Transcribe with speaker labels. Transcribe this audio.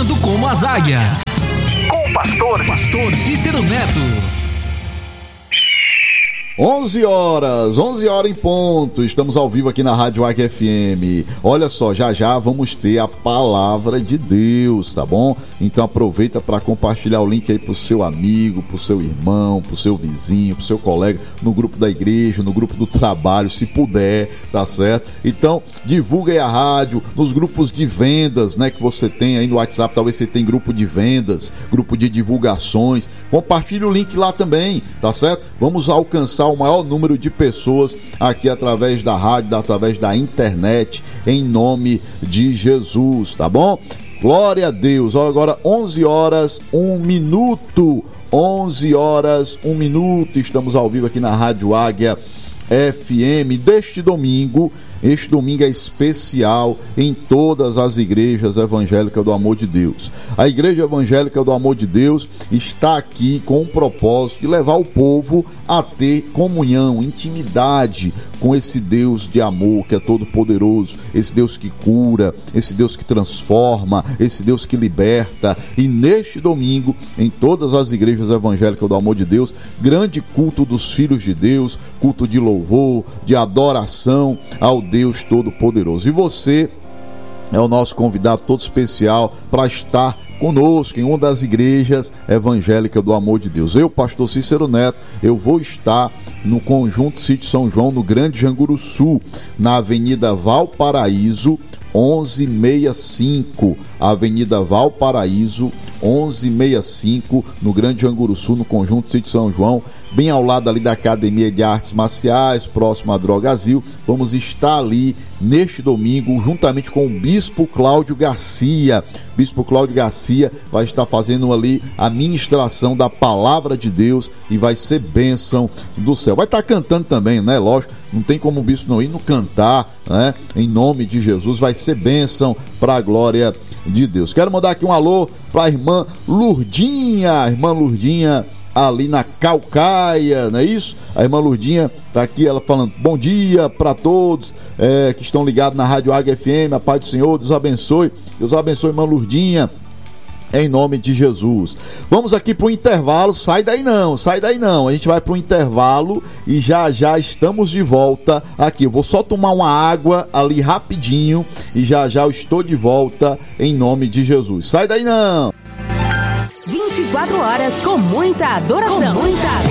Speaker 1: voando como as águias. Com o pastor Cícero Neto.
Speaker 2: 11 horas em ponto, estamos ao vivo aqui na Rádio Águia FM. Olha só, já vamos ter a palavra de Deus, tá bom? Então aproveita para compartilhar o link aí pro seu amigo, pro seu irmão, pro seu vizinho, pro seu colega, no grupo da igreja, no grupo do trabalho, se puder, tá certo? Então divulga aí a rádio, nos grupos de vendas, né, que você tem aí no WhatsApp, talvez você tenha grupo de vendas, grupo de divulgações, compartilha o link lá também, tá certo? Vamos alcançar o maior número de pessoas aqui através da rádio, através da internet, em nome de Jesus, tá bom? Glória a Deus. Olha agora, 11 horas, 1 minuto. 11 horas, 1 minuto. Estamos ao vivo aqui na Rádio Águia FM deste domingo. Este domingo é especial em todas as igrejas evangélicas do Amor de Deus. A Igreja Evangélica do Amor de Deus está aqui com o propósito de levar o povo a ter comunhão, intimidade com esse Deus de amor que é todo poderoso, esse Deus que cura, esse Deus que transforma, esse Deus que liberta. E neste domingo, em todas as igrejas evangélicas do Amor de Deus, grande culto dos filhos de Deus, culto de louvor, de adoração ao Deus Todo-Poderoso. E você é o nosso convidado todo especial para estar conosco em uma das igrejas evangélicas do Amor de Deus. Eu, pastor Cícero Neto, eu vou estar no Conjunto Sítio São João, no Grande Janguruçu, na Avenida Valparaíso, 1165, Avenida Valparaíso, 1165, no Grande Janguruçu, no Conjunto Sítio São João, bem ao lado ali da Academia de Artes Marciais, próximo à Drogazil. Vamos estar ali neste domingo, juntamente com o Bispo Cláudio Garcia. Bispo Cláudio Garcia vai estar fazendo ali a ministração da Palavra de Deus e vai ser bênção do céu. Vai estar cantando também, né? Lógico, não tem como o bispo não ir no cantar, né? Em nome de Jesus, vai ser bênção para a glória de Deus. Quero mandar aqui um alô para a irmã Lurdinha, ali na Calcaia, não é isso? A irmã Lurdinha tá aqui, ela falando bom dia para todos que estão ligados na Rádio Águia FM, a paz do Senhor, Deus abençoe, irmã Lurdinha, em nome de Jesus. Vamos aqui para o intervalo, sai daí não, a gente vai para o intervalo e já estamos de volta aqui. Eu vou só tomar uma água ali rapidinho e já eu estou de volta em nome de Jesus. Sai daí não!
Speaker 3: 24 horas com muita adoração.